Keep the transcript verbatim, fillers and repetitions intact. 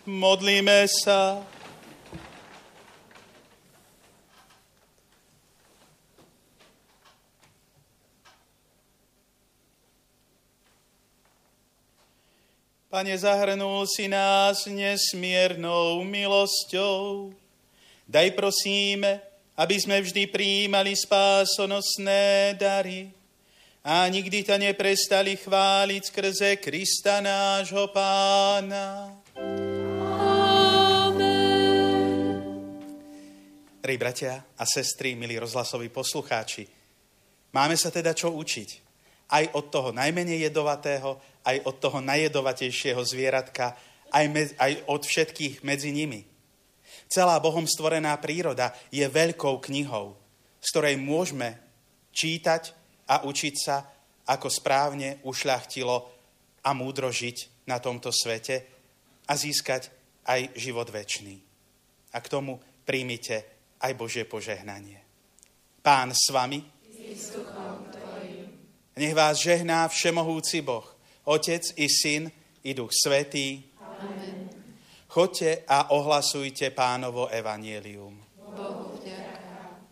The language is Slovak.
Modlíme sa. Pane, zahrnul si nás nesmiernou milosťou. Daj prosíme, aby sme vždy prijímali spásonosné dary a nikdy ťa neprestali chváliť skrze Krista nášho Pána. Drahí bratia a sestry, milí rozhlasoví poslucháči, máme sa teda čo učiť. Aj od toho najmenej jedovatého, aj od toho najjedovatejšieho zvieratka, aj, med, aj od všetkých medzi nimi. Celá Bohom stvorená príroda je veľkou knihou, z ktorej môžeme čítať a učiť sa, ako správne ušľachtilo a múdro žiť na tomto svete a získať aj život večný. A k tomu príjmite aj Božie požehnanie. Pán s vami. Nech vás žehná všemohúci Boh, Otec i Syn i Duch Svätý. Amen. Choďte a ohlasujte Pánovo evanjelium.